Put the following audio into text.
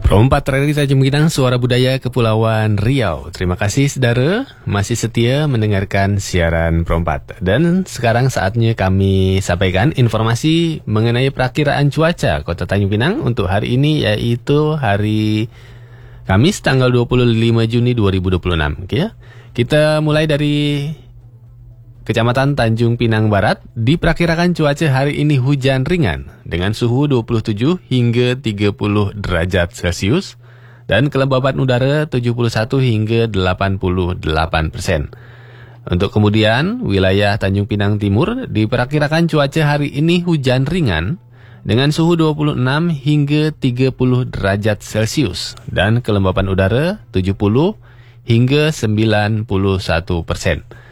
Perompat terakhir Tanjung Pinang, Suara Budaya Kepulauan Riau. Terima kasih saudara masih setia mendengarkan siaran Perompat. Dan sekarang saatnya kami sampaikan informasi mengenai perakiraan cuaca Kota Tanjung Pinang untuk hari ini, yaitu hari Kamis tanggal 25 Juni 2026. Okay, ya? Kita mulai dari Kecamatan Tanjung Pinang Barat. Diperkirakan cuaca hari ini hujan ringan dengan suhu 27 hingga 30 derajat Celcius dan kelembaban udara 71 hingga 88%. Untuk kemudian wilayah Tanjung Pinang Timur diperkirakan cuaca hari ini hujan ringan dengan suhu 26 hingga 30 derajat Celcius dan kelembaban udara 70 hingga 91%.